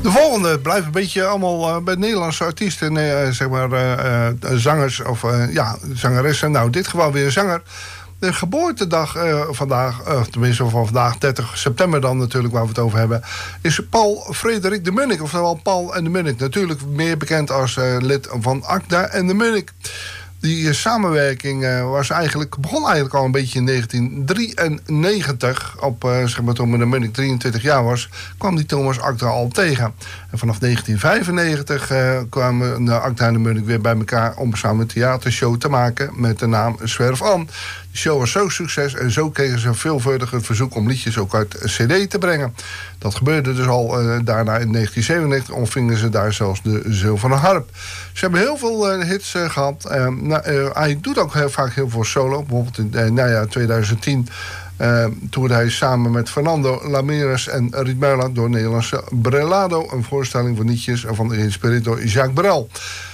De volgende blijft een beetje allemaal bij Nederlandse artiesten, zeg maar zangers of zangeressen. Nou, in dit geval weer een zanger. De geboortedag vandaag, tenminste van vandaag, 30 september dan natuurlijk, waar we het over hebben, is Paul Frederik de Munnik, oftewel Paul en de Munnik. Natuurlijk meer bekend als lid van Akda en de Munnik. Die samenwerking begon eigenlijk al een beetje in 1993. Zeg maar, toen de Munnik 23 jaar was, kwam die Thomas Akda al tegen. En vanaf 1995 kwamen de Akda en de Munnik weer bij elkaar om samen een theatershow te maken met de naam Zwerf An. De show was zo'n succes en zo kregen ze veelvuldig het verzoek om liedjes ook uit CD te brengen. Dat gebeurde dus al daarna in 1997, ontvingen ze daar zelfs de Zilveren Harp. Ze hebben heel veel hits gehad. Hij doet ook heel vaak heel veel solo. Bijvoorbeeld in 2010 toerde hij samen met Fernando Lameres en Riet Muila door Nederlandse Brelado, een voorstelling van liedjes geïnspireerd door Jacques Brel.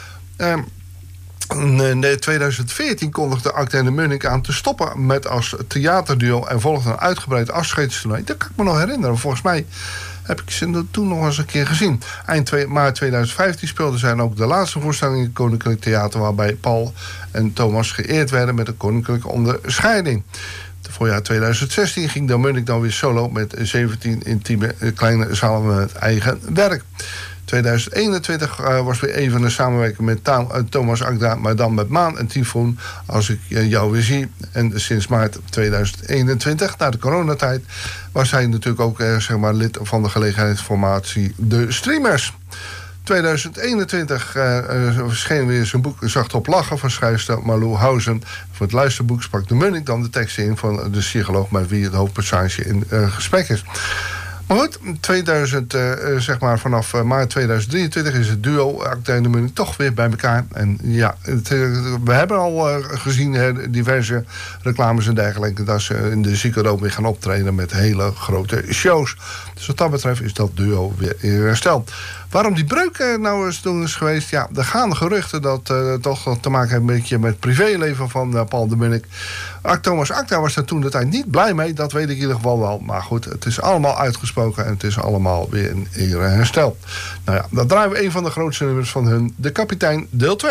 In 2014 kondigde Akda en de Munnik aan te stoppen met als theaterduo en volgde een uitgebreid afscheidstoernooi. Dat kan ik me nog herinneren. Volgens mij heb ik ze toen nog eens een keer gezien. Eind maart 2015 speelden zij ook de laatste voorstelling in het Koninklijk Theater, waarbij Paul en Thomas geëerd werden met een koninklijke onderscheiding. Voorjaar 2016 ging de Munnik dan weer solo met 17 intieme kleine zalen met eigen werk. 2021 was weer een van de samenwerking met Thomas Akda, maar dan met Maan en Tyfoon, Als ik jou weer zie. En sinds maart 2021, na de coronatijd, was hij natuurlijk ook lid van de gelegenheidsformatie De Streamers. 2021 verscheen weer zijn boek Zacht op lachen van schrijfster Malou Hausen. Voor het luisterboek sprak de Munnik dan de teksten in van de psycholoog met wie het hoofdpersonage in gesprek is. Maar goed, vanaf maart 2023 is het duo Akda en de Munnik toch weer bij elkaar. En ja, we hebben al gezien diverse reclames en dergelijke dat ze in de Ziggo weer gaan optreden met hele grote shows. Dus wat dat betreft is dat duo weer in herstel. Waarom die breuk nou eens toen is geweest? Ja, er gaan geruchten dat toch te maken heeft een beetje met het privéleven van Paul de Munnik. Thomas Akda was daar toen de tijd niet blij mee, dat weet ik in ieder geval wel. Maar goed, het is allemaal uitgesproken en het is allemaal weer in herstel. Nou ja, dan draaien we een van de grootste nummers van hun, De Kapitein, deel 2.